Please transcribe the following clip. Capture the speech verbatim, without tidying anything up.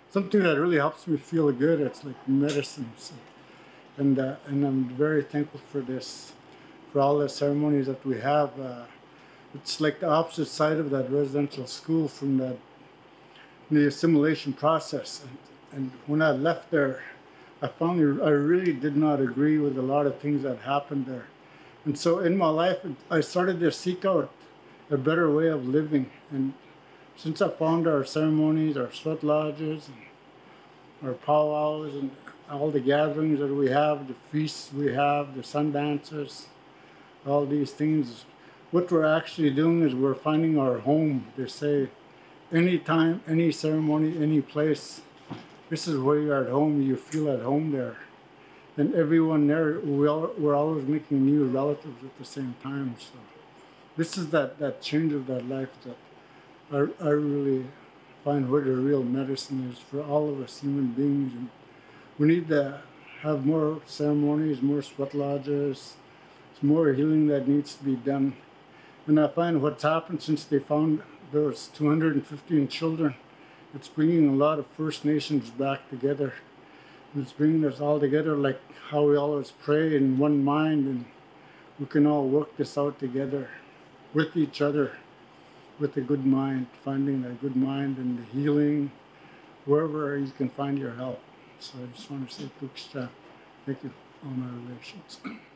something that really helps me feel good. It's like medicine. So, and uh, and I'm very thankful for this, for all the ceremonies that we have. Uh, it's like the opposite side of that residential school from that the assimilation process. And, and when I left there, I found I really did not agree with a lot of things that happened there. And so in my life, I started to seek out a better way of living. And since I found our ceremonies, our sweat lodges, and our powwows, and all the gatherings that we have, the feasts we have, the sun dancers, all these things, what we're actually doing is we're finding our home. They say, anytime, any ceremony, any place, this is where you're at home. You feel at home there. And everyone there, we all, we're always making new relatives at the same time. So this is that, that change of that life that I, I really find where the real medicine is for all of us human beings. And we need to have more ceremonies, more sweat lodges. There's more healing that needs to be done. And I find what's happened since they found there was two hundred fifteen children, it's bringing a lot of First Nations back together. It's bringing us all together like how we always pray in one mind, and we can all work this out together with each other with a good mind, finding that good mind and the healing wherever you can find your help. So I just want to say, Kuksha, thank you, all my relations.